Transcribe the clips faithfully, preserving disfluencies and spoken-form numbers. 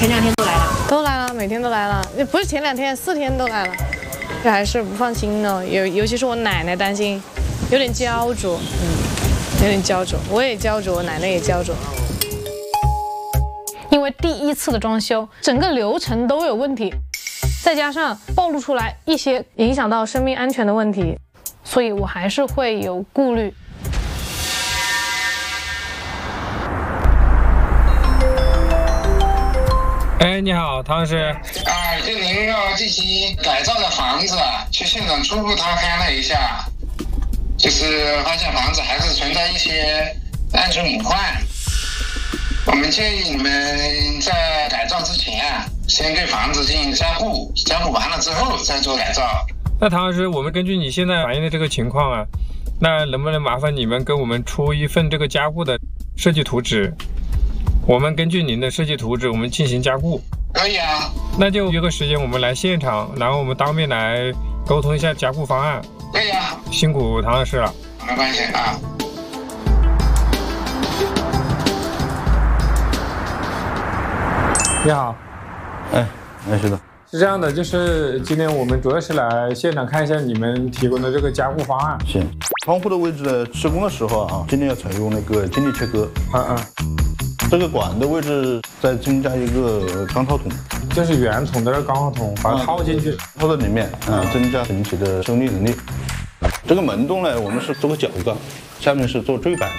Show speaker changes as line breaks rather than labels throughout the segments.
前两天都来了，
都来了，每天都来了，不是前两天，四天都来了，这还是不放心呢。尤尤其是我奶奶担心，有点焦灼，嗯，有点焦灼，我也焦灼，我奶奶也焦灼。因为第一次的装修，整个流程都有问题，再加上暴露出来一些影响到生命安全的问题，所以我还是会有顾虑。
哎，你好，唐老师。
啊，就您要进行改造的房子，去现场初步查看了一下，就是发现房子还是存在一些安全隐患。我们建议你们在改造之前啊，先对房子进行加固，加固完了之后再做改造。
那唐老师，我们根据你现在反映的这个情况啊，那能不能麻烦你们给我们出一份这个加固的设计图纸？我们根据您的设计图纸，我们进行加固。
可以啊。
那就约个时间，我们来现场，然后我们当面来沟通一下加固方案。
可以啊。
辛苦唐老师了。
没关系啊。
你好。
哎，哎，是的。
是这样的，就是今天我们主要是来现场看一下你们提供的这个加固方案。
行。窗户的位置呢，施工的时候啊，尽量要采用那个精密切割。
嗯嗯。
这个管的位置再增加一个钢套筒，
就是圆筒的这个钢套筒，把它套进去，
套在里面，嗯，增加整体的受力能力。这个门洞呢，我们是做个角钢，下面是做坠板。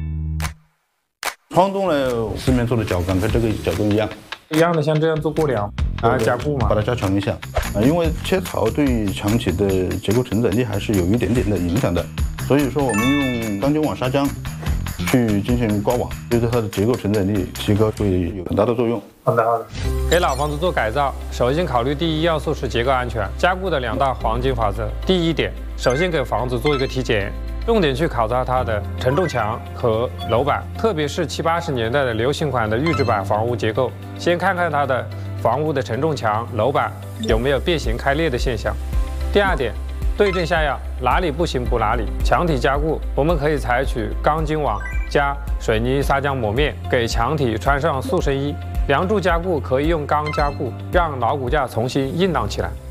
窗洞呢，四面做的角钢，跟这个角钢一样，
一样的，像这样做过梁，然后加固嘛，
把它加强一下。啊，因为切槽对墙体的结构承载力还是有一点点的影响的，所以说我们用钢筋网砂浆去进行刮网，对它的结构承载力提高会有很大的作用。
好的好的。给老房子做改造，首先考虑第一要素是结构安全，加固的两大黄金法则。第一点，首先给房子做一个体检，重点去考察它的承重墙和楼板，特别是七八十年代的流行款的预制板房屋结构，先看看它的房屋的承重墙、楼板有没有变形开裂的现象。第二点，对症下药，哪里不行补哪里。墙体加固，我们可以采取钢筋网加水泥砂浆抹面，给墙体穿上塑身衣。梁柱加固可以用钢加固，让老骨架重新硬朗起来。